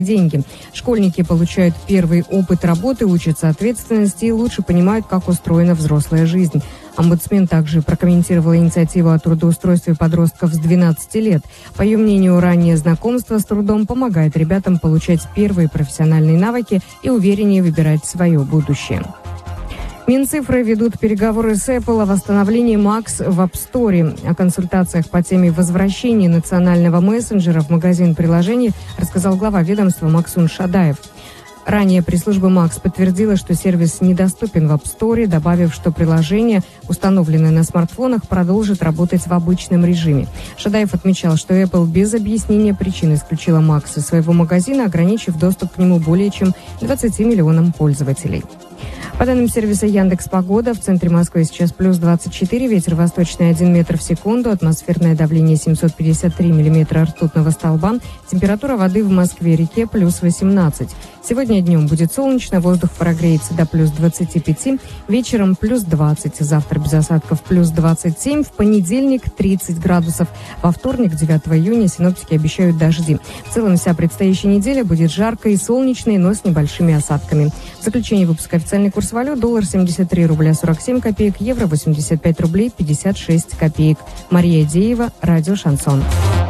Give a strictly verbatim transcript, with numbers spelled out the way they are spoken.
деньги. Школьники получают первый опыт работы, учатся ответственности и лучше понимают, как устроена взрослая жизнь. Омбудсмен также прокомментировала инициативу о трудоустройстве подростков с двенадцати лет. По ее мнению, раннее знакомство с трудом помогает ребятам получать первые профессиональные навыки и увереннее выбирать свое будущее. Минцифры ведут переговоры с Apple о восстановлении Max в App Store. О консультациях по теме возвращения национального мессенджера в магазин приложений рассказал глава ведомства Максун Шадаев. Ранее пресс-служба Max подтвердила, что сервис недоступен в App Store, добавив, что приложение, установленное на смартфонах, продолжит работать в обычном режиме. Шадаев отмечал, что Apple без объяснения причин исключила Max из своего магазина, ограничив доступ к нему более чем двадцати миллионам пользователей. По данным сервиса Яндекс.Погода, в центре Москвы сейчас плюс двадцать четыре, ветер восточный один метр в секунду, атмосферное давление семьсот пятьдесят три миллиметра ртутного столба, температура воды в Москве-реке плюс восемнадцать. Сегодня днем будет солнечно, воздух прогреется до плюс двадцати пяти, вечером плюс двадцать, завтра без осадков плюс двадцать семь, в понедельник тридцать градусов, во вторник, девятого июня, синоптики обещают дожди. В целом вся предстоящая неделя будет жаркой и солнечной, но с небольшими осадками. В заключение выпуска официальный курс валют: доллар семьдесят три рубля сорок семь копеек, евро восемьдесят пять рублей пятьдесят шесть копеек. Мария Деева, радио «Шансон».